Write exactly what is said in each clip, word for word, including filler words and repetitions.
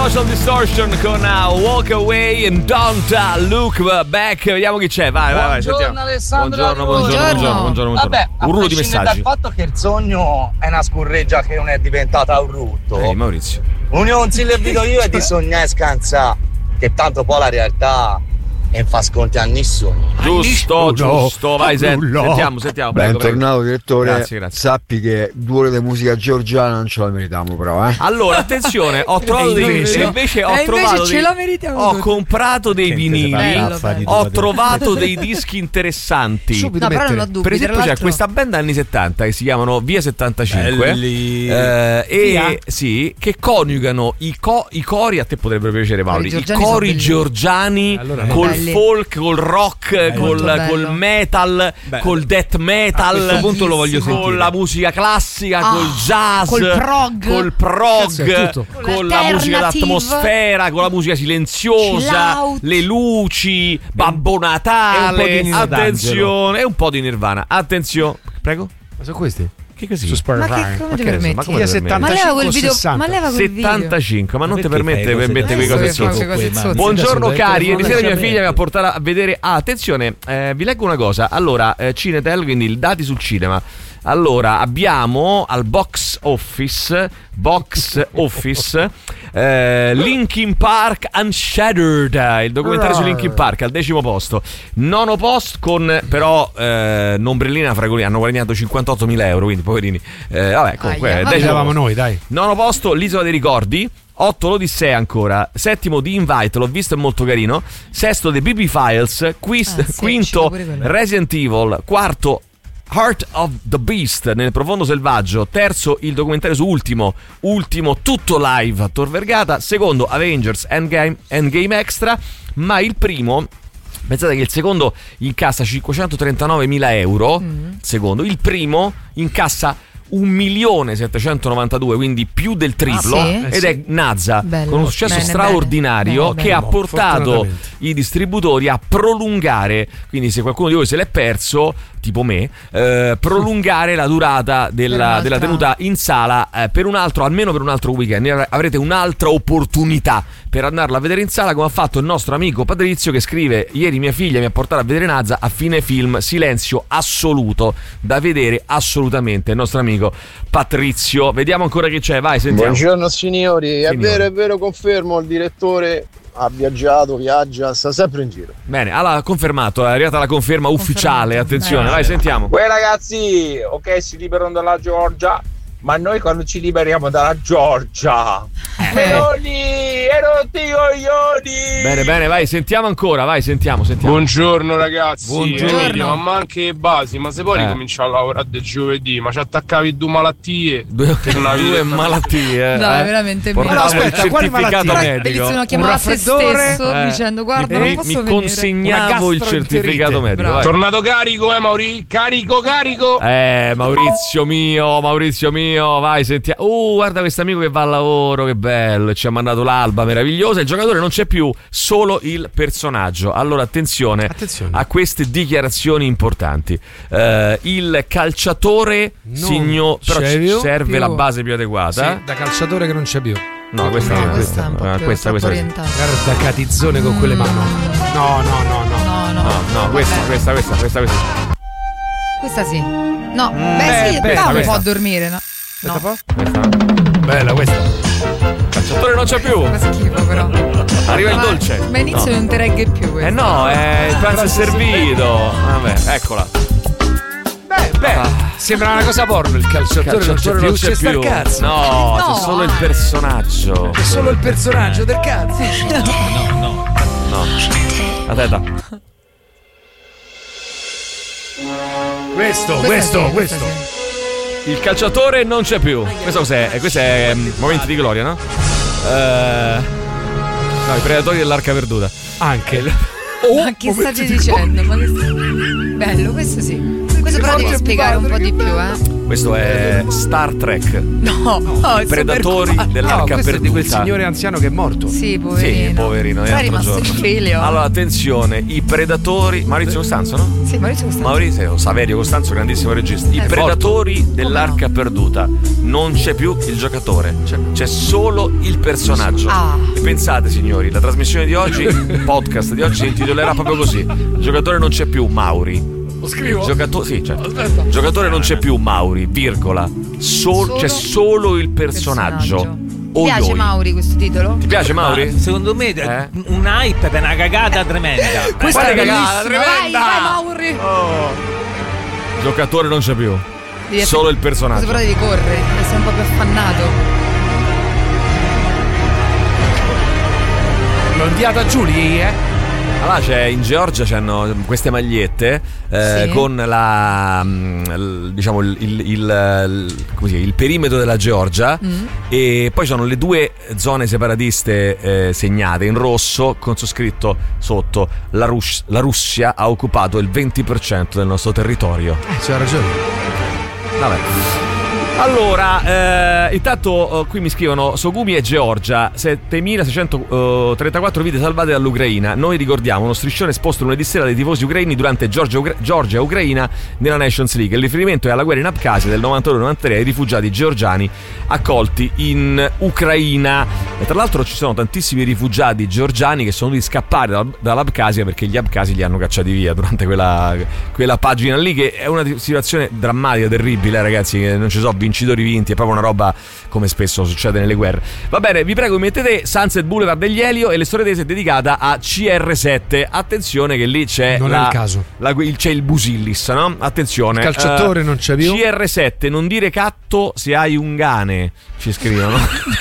Social Distortion con uh, Walk Away and Don't uh, Look Back. Vediamo chi c'è. Vai, vai, vai. Buongiorno Alessandro. Buongiorno, buongiorno, buongiorno, buongiorno, buongiorno. Vabbè, un rullo di prescindere messaggi. dal fatto che il sogno è una scurreggia che non è diventata un rutto. Ehi, Maurizio. Un consiglio che vi do io è di sognare e scansare, che tanto poi la realtà non fa sconti a nessuno. Giusto, giusto. Vai, senti, sentiamo, sentiamo. Prego, Bentornato, prego. direttore. Grazie, grazie. Sappi che due ore di musica georgiana non ce la meritiamo, però, eh. Allora, attenzione, ho trovato dei invece, invece ho e trovato invece ce dei, la meritiamo ho tutti. comprato dei Che vinili, bello, bello. ho trovato dei dischi interessanti. No, però non ho dubbi. Per esempio c'è l'altro... questa band anni settanta che si chiamano Via settantacinque Belli. eh, e Via? sì, che coniugano i, co- i cori, a te potrebbero piacere, Mauri, I i giorgiani cori sono georgiani Allora, col belli. folk, col rock, col, Molto col bello. metal, Beh, col death metal, a questo punto lo voglio con sentire. la musica classica, Ah, col jazz, col prog. col prog, Cazzo, è tutto. con la musica Alternative. d'atmosfera, con la musica Chill silenziosa, out. le luci, Babbo Natale, e un po' di Nino attenzione, e un po' di Nirvana. Attenzione, prego. Ma sono questi? Che così? Su Spotify. Ma che, come Ma ti che ne so, permetti? ma come ti permetti? Ma leva quel video, sessanta. ma leva quel video. settantacinque, ma non ti Perché permette fai per cose- mettere quei Eh, cose sì, sotto. fai cose sotto. Buongiorno Adesso cari, il ieri sera mia telefono figlia mi ha portato a vedere. Ah, attenzione, eh, vi leggo una cosa. Allora, eh, Cinetel, quindi i dati sul cinema. Allora, abbiamo al box office, box office, eh, Linkin Park Unshattered, il documentario su Linkin Park al decimo posto. Nono posto con però eh, Nombrellina Fragolina, hanno guadagnato cinquantottomila euro, quindi poverini. Eh, vabbè, comunque, Aia, vabbè. decimo Eravamo posto. noi, dai. Nono posto, l'Isola dei Ricordi. otto l'Odissea ancora. Settimo The Invite, l'ho visto, è molto carino. Sesto The B B Files. Quist- Ah, sì, quinto pure quello. Resident Evil. Quarto Heart of the Beast nel profondo selvaggio. Terzo il documentario su Ultimo. Ultimo tutto live a Tor Vergata. Secondo Avengers Endgame, Endgame Extra. Ma il primo, pensate che il secondo incassa cinquecentotrentanove euro. Mm. Secondo. Il primo incassa un milione settecentonovantadue, quindi più del triplo, Ah, sì? ed è Nazza, Bello. con un successo Bene, straordinario bene. che Bene, ha bene. portato Fortunatamente. i distributori a prolungare, quindi se qualcuno di voi se l'è perso, tipo me, eh, prolungare la durata Per della, un'altra- della tenuta in sala eh, per un altro, almeno per un altro weekend. Ne avrete un'altra opportunità per andarla a vedere in sala, come ha fatto il nostro amico Patrizio, che scrive: ieri mia figlia mi ha portato a vedere Nazza, a fine film silenzio assoluto, da vedere assolutamente, il nostro amico Patrizio. Vediamo ancora chi c'è, vai, sentiamo. Buongiorno signori, è Signori. vero, è vero, confermo, il direttore ha viaggiato, viaggia, sta sempre in giro. Bene, allora confermato, è arrivata la conferma ufficiale, Confermato. attenzione, Eh. vai, sentiamo. Uè ragazzi, ok, si liberano dalla Georgia, ma noi quando ci liberiamo dalla Georgia? Meloni, ero ti coglioni! Bene, bene, vai, sentiamo ancora, vai, sentiamo, sentiamo. Buongiorno ragazzi, Buongiorno. Emilio, ma anche basi, ma se poi Eh. ricominciare a lavorare del giovedì, ma ci attaccavi due malattie. Due, che non avevi due detto- malattie. No, eh. è veramente Portavo vero. il aspetta, quali certificato malattie? medico. Bellissimo, chiamava se raffreddore? stesso Eh. dicendo guarda mi, non posso mi venire. consegnavo Una il certificato gastroenterite. medico. Bravo. Vai. Tornato carico, eh Mauri? Carico, carico! Eh, Maurizio mio, Maurizio mio, vai, sentiamo. Uh, guarda questo amico che va al lavoro, che bello, ci ha mandato l'alba meravigliosa. Il giocatore non c'è più, solo il personaggio. Allora, attenzione, Attenzione. a queste dichiarazioni importanti. Eh, il calciatore, Non signor, però c'è ci più. serve Più. la base più adeguata. Sì, da calciatore che non c'è più. No, questa No, non è questa è un po' eh, più questa, troppo questa, questa. orientata. Guarda Catizzone con quelle mani. No, no, no, no. No, no. No, no, questa, Vabbè. questa, questa, questa, questa. Questa sì. No, Mm, beh sì, beh, però questa. un po' a dormire, no? No, Questa. Bella questa. Il calciatore non c'è più. fa schifo però. Arriva il Ma- dolce. Ma inizio No. non ti regge più questo. Eh no, eh, il pranzo è servito. Vabbè, eccola. Beh, beh, sembra una cosa porno il calciatore, non c'è Calciatore più. non c'è C'è sta il più. cazzo. No, No. c'è solo il personaggio. È solo il personaggio del cazzo. No. Aspetta. Questo, Questa questo, sì, questa questo. sì. Il calciatore non c'è più. Questo cos'è? Eh, questo è mm, Momenti di gloria, no? Eh, no, i predatori dell'arca perduta. Anche. Ma che state dicendo? Ma che sta- Bello, questo sì. Questo però devi spiegare un po' di più, eh. Questo è Star Trek. No, no, è Predatori super dell'arca No, questo è di quel perduta. signore anziano che è morto. Sì, poverino. Sì, poverino, è Però è l'altro rimasto giorno. il figlio. Allora, attenzione, i predatori. Maurizio Costanzo, no? Sì, Maurizio Costanzo. Maurizio Saverio Costanzo, grandissimo regista. I Eh, predatori dell'arca perduta. Non c'è più il giocatore, c'è solo il personaggio. Ah. E pensate, signori, la trasmissione di oggi, il podcast di oggi si intitolerà proprio così: il giocatore non c'è più, Mauri. Lo scrivo? Il giocatore, sì, certo. Il giocatore non c'è più, Mauri, virgola. Sol- Solo c'è solo il personaggio. Ti Oi, piace oi. Mauri questo titolo? Ti piace, Mauri? Ma secondo me Eh? un hype per una cagata tremenda. Questa è cagata, Vai, tremenda! vai Mauri. Giocatore non c'è più. Devi Solo il Questo personaggio. però devi correre, sei un po' più affannato. L'ondiata Giulia, eh? Allora c'è in Georgia c'hanno queste magliette eh, Sì. con la mm, l- diciamo il, il, il, il- come si chiama, il perimetro della Georgia Mm. e poi sono le due zone separatiste eh, segnate in rosso con su scritto sotto la, Rus- la Russia ha occupato il venti per cento del nostro territorio. Eh, c'ha ragione. Vabbè. Allora, eh, intanto eh, qui mi scrivono Sogumi e Georgia, settemilaseicentotrentaquattro vite salvate dall'Ucraina. Noi ricordiamo uno striscione esposto lunedì sera dai tifosi ucraini durante Georgia, Georgia Ucraina nella Nations League. Il riferimento è alla guerra in Abkhazia del novantadue novantatré ai rifugiati georgiani accolti in Ucraina. E tra l'altro ci sono tantissimi rifugiati georgiani che sono dovuti scappare dal- dall'Abkhazia perché gli abkhasi li hanno cacciati via durante quella, quella pagina lì, che è una situazione drammatica, terribile, ragazzi, che non ci sono vincitori vinti, è proprio una roba come spesso succede nelle guerre. Va bene, vi prego, mettete Sunset Boulevard degli Elio e le storie tese è dedicata a C R sette. Attenzione che lì c'è Non è la- il caso. la- il- c'è il Busillis, no? Attenzione. Il calciatore eh, non c'è più. C R sette, non dire catto se hai un cane, ci scrivono.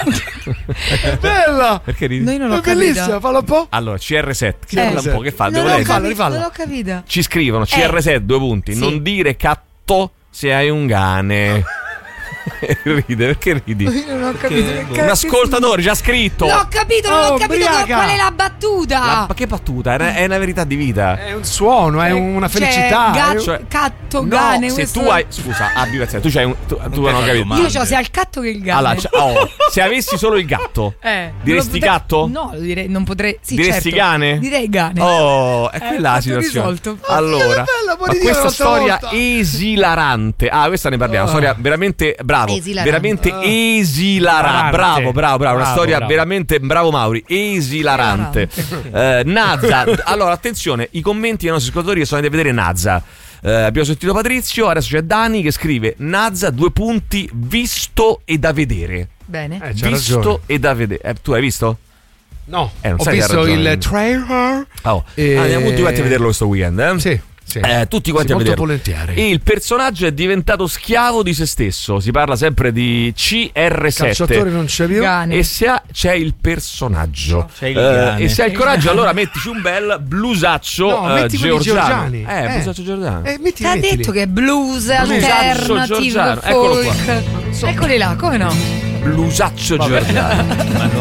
Bella! Perché ridi? Noi non l'ho È bellissima, capita. fallo un po'. Allora, C R sette, che Eh. parla un po', che fa? Non Devo l'ho leggere. Fallo, capita, rifallo. non l'ho capita. Ci scrivono C R sette, due punti, Sì. non dire catto se hai un cane. Ride, perché ridi? Io non ho capito che Un cazzo ascoltatore ci ha scritto. L'ho capito, non Oh, ho capito ubriaca. qual è la battuta. La- ma che battuta? È una, è una verità di vita. È un suono, è una felicità. Cioè, gatto, è un- Cioè- catto, No, cane. se questo- tu hai. Scusa, abbi pazienza, tu c'hai un. Tu, tu non ho capito. Ma- Io c'ho sia il catto che il cane. Allora, c- oh, se avessi solo il gatto, Eh, diresti non potrei- gatto? No, lo direi, non potrei. Sì, diresti certo. cane? Direi cane. Oh, è Eh, quella la fatto situazione. risolto. Allora, Oddio, che bella, puoi ma ridire questa un'altra storia volta. esilarante. Ah, questa ne parliamo. Storia veramente bravo. Esilarante. Veramente Ah. esilarante. Bravo, bravo, bravo. Una Bravo, storia bravo. veramente bravo, Mauri. Esilarante. Eh, Nazza. Allora, attenzione, i commenti dei nostri ascoltatori sono andati a vedere Nazza. Eh, abbiamo sentito Patrizio, adesso c'è Dani che scrive Nazza, due punti, visto e da vedere. Bene. Eh, c'ha visto ragione. e da vedere. Eh, tu hai visto? No, Eh, non ho sai che ha visto ragione. il trailer. Oh, E- andiamo tutti quanti a vederlo questo weekend, eh? Sì, sì. Eh, tutti quanti Sì, a molto vederlo. volentieri. E il personaggio è diventato schiavo di se stesso. Si parla sempre di C R sette. Calciatore non c'è più. Cane. E se ha, c'è il personaggio. C'è il Eh, cane. e se hai il coraggio, allora mettici un bel blusaccio No, eh, metti quelli georgiano. georgiani. Eh, Eh. blusaccio georgiano. Eh, metti, Ti ha mettili. detto che è blues, Blusaccio alternative, georgiano. Eccolo qua. folk. Eccoli là, come no? Blusaccio georgiano. Ma non